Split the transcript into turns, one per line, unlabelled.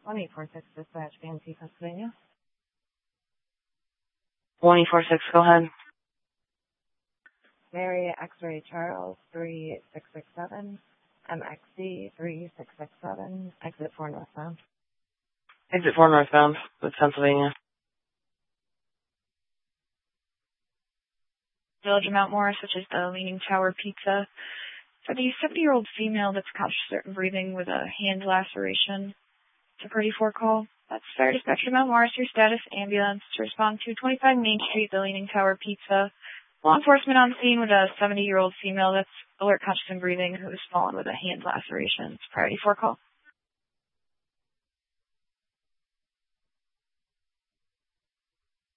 1846 Dispatch, BNC, Pennsylvania.
1846, go ahead.
Mary X-Ray Charles 3667, MXD 3667, exit 4 northbound.
Exit 4 northbound with Pennsylvania.
Village of Mount Morris, which is the Leaning Tower Pizza. For the 70-year-old female that's conscious and breathing with a hand laceration. It's a 34 call. That's Fire Dispatcher Mount Morris, your status, ambulance, to respond to 25 Main Street, the Leaning Tower Pizza. Law enforcement on scene with a 70-year-old female that's alert, conscious, and breathing who has fallen with a hand laceration. It's a priority 4 call.